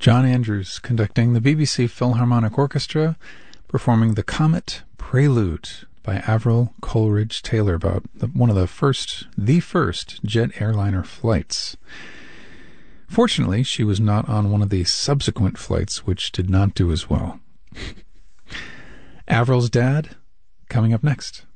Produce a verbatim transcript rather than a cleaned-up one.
John Andrews conducting the B B C Philharmonic Orchestra, performing the Comet Prelude by Avril Coleridge Taylor, about the, one of the first, the first jet airliner flights. Fortunately, she was not on one of the subsequent flights, which did not do as well. Avril's dad, coming up next.